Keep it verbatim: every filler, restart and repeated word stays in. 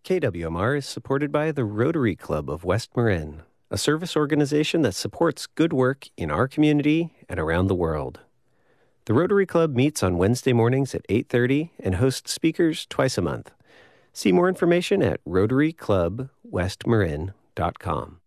K W M R is supported by the Rotary Club of West Marin, a service organization that supports good work in our community and around the world. The Rotary Club meets on Wednesday mornings at eight thirty and hosts speakers twice a month. See more information at rotary club west marin dot com.